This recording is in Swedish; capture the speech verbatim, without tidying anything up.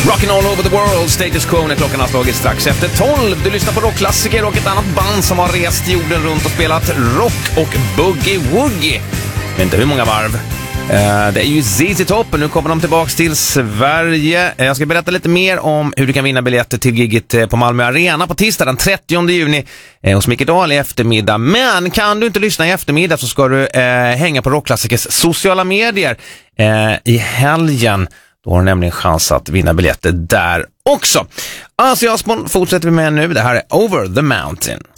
Rockin' all over the world, Status Quo när klockan har slagit strax efter tolv. Du lyssnar på rockklassiker och ett annat band som har rest jorden runt och spelat rock och boogie-woogie. Jag vet inte hur många varv. Det är ju Z Z Top och nu kommer de tillbaks till Sverige. Jag ska berätta lite mer om hur du kan vinna biljetter till gigget på Malmö Arena på tisdag den trettionde juni hos Micke Dahl i eftermiddag. Men kan du inte lyssna i eftermiddag så ska du eh, hänga på Rockklassikers sociala medier eh, i helgen. Då har du nämligen chans att vinna biljetter där också. Ozzy Osbourne fortsätter vi med nu. Det här är Over the Mountain.